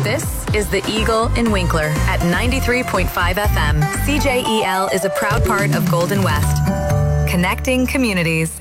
This is The Eagle in Winkler at 93.5 FM. CJEL is a proud part of Golden West. Connecting communities.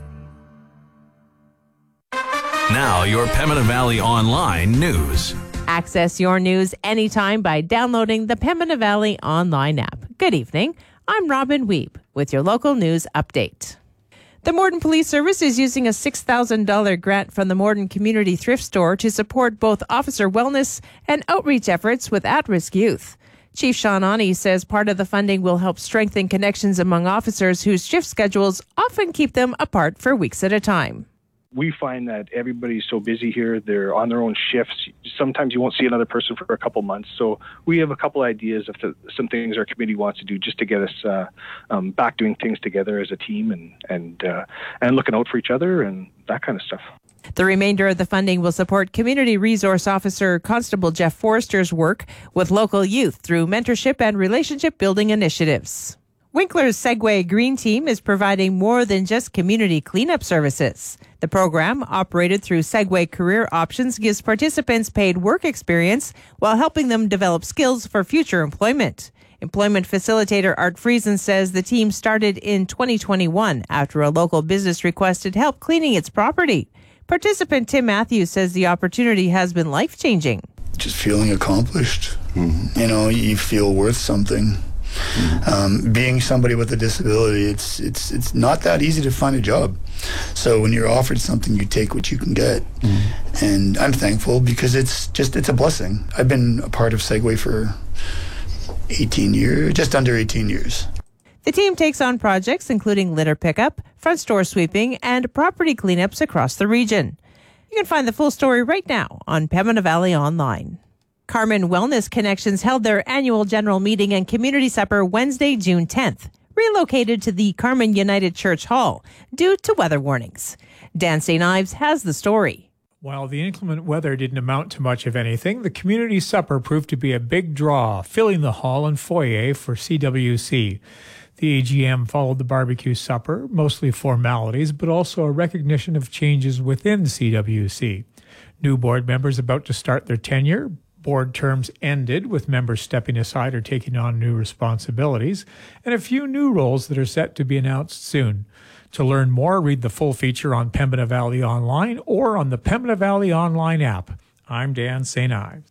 Now, your Pembina Valley Online news. Access your news anytime by downloading the Pembina Valley Online app. Good evening. I'm Robin Weeb with your local news update. The Morden Police Service is using a $6,000 grant from the Morden Community Thrift Store to support both officer wellness and outreach efforts with at-risk youth. Chief Sean Ani says part of the funding will help strengthen connections among officers whose shift schedules often keep them apart for weeks at a time. We find that everybody's so busy here, they're on their own shifts. Sometimes you won't see another person for a couple months. So we have a couple ideas of some things our committee wants to do just to get us back doing things together as a team and looking out for each other and that kind of stuff. The remainder of the funding will support Community Resource Officer Constable Jeff Forrester's work with local youth through mentorship and relationship building initiatives. Winkler's Segway Green Team is providing more than just community cleanup services. The program, operated through Segway Career Options, gives participants paid work experience while helping them develop skills for future employment. Employment facilitator Art Friesen says the team started in 2021 after a local business requested help cleaning its property. Participant Tim Matthews says the opportunity has been life-changing. Just feeling accomplished. You know, you feel worth something. Being somebody with a disability, it's not that easy to find a job. So when you're offered something, you take what you can get. And I'm thankful because it's a blessing. I've been a part of Segway for 18 years, just under 18 years. The team takes on projects including litter pickup, front store sweeping, and property cleanups across the region. You can find the full story right now on Pembina Valley Online. Carmen Wellness Connections held their annual general meeting and community supper Wednesday, June 10th, relocated to the Carmen United Church Hall due to weather warnings. Dan St. Ives has the story. While the inclement weather didn't amount to much of anything, the community supper proved to be a big draw, filling the hall and foyer for CWC. The AGM followed the barbecue supper, mostly formalities, but also a recognition of changes within CWC. New board members about to start their tenure. Board terms ended with members stepping aside or taking on new responsibilities, and a few new roles that are set to be announced soon. To learn more, read the full feature on Pembina Valley Online or on the Pembina Valley Online app. I'm Dan St. Ives.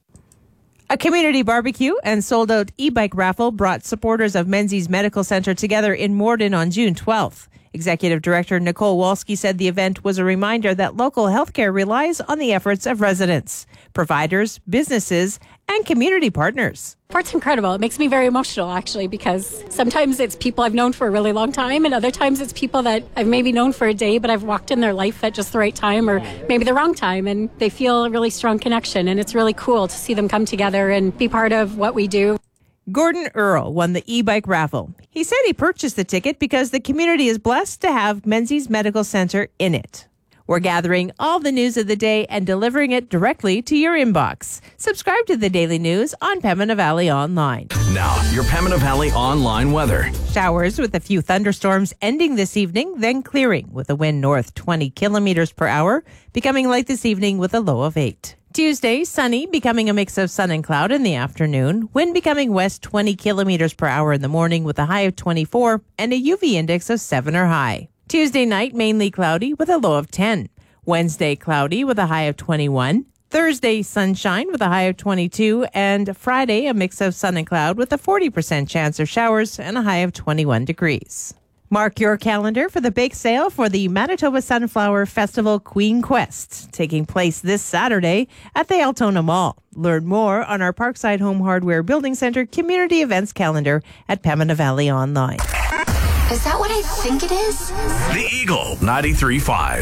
A community barbecue and sold-out e-bike raffle brought supporters of Menzies Medical Centre together in Morden on June 12th. Executive Director Nicole Walski said the event was a reminder that local healthcare relies on the efforts of residents, providers, businesses, and community partners. It's incredible. It makes me very emotional, actually, because sometimes it's people I've known for a really long time, and other times it's people that I've maybe known for a day, but I've walked in their life at just the right time or maybe the wrong time, and they feel a really strong connection, and it's really cool to see them come together and be part of what we do. Gordon Earl won the e-bike raffle. He said he purchased the ticket because the community is blessed to have Menzies Medical Centre in it. We're gathering all the news of the day and delivering it directly to your inbox. Subscribe to the Daily News on Pembina Valley Online. Now, your Pembina Valley Online weather. Showers with a few thunderstorms ending this evening, then clearing with a wind north 20 kilometers per hour, becoming light this evening with a low of 8. Tuesday, sunny, becoming a mix of sun and cloud in the afternoon. Wind becoming west 20 kilometers per hour in the morning with a high of 24 and a UV index of 7 or high. Tuesday night, mainly cloudy with a low of 10. Wednesday, cloudy with a high of 21. Thursday, sunshine with a high of 22. And Friday, a mix of sun and cloud with a 40% chance of showers and a high of 21 degrees. Mark your calendar for the bake sale for the Manitoba Sunflower Festival Queen Quest, taking place this Saturday at the Altona Mall. Learn more on our Parkside Home Hardware Building Center community events calendar at Pembina Valley Online. Is that what I think it is? The Eagle 93.5.